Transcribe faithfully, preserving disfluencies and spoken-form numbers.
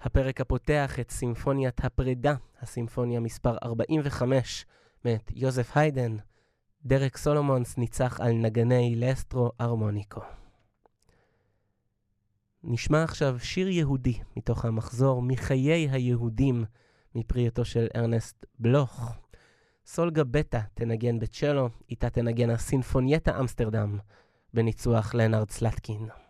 הפרק הפותח את סימפוניית הפרידה, הסימפוניה מספר ארבעים וחמש, מאת יוזף היידן. דרק סולומונס ניצח על נגני לאסטרו הרמוניקו. נשמע עכשיו שיר יהודי מתוך המחזור מחיי היהודים מפרי של ארנסט בלוך. סולגה בטה תנגן בצ'לו, איתה תנגן הסימפונייטה אמסטרדם בניצוח לנארד סלטקין.